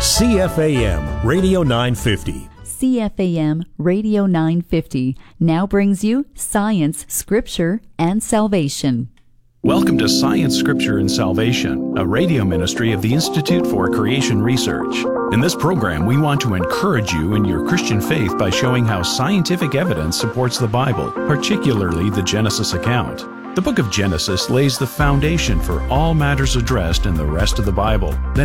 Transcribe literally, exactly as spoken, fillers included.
C F A M Radio nine fifty. C F A M Radio nine fifty now brings you Science, Scripture, and Salvation. Welcome to Science, Scripture, and Salvation, a radio ministry of the Institute for Creation Research. In this program, we want to encourage you in your Christian faith by showing how scientific evidence supports the Bible, particularly the Genesis account. The book of Genesis lays the foundation for all matters addressed in the rest of the Bible. Then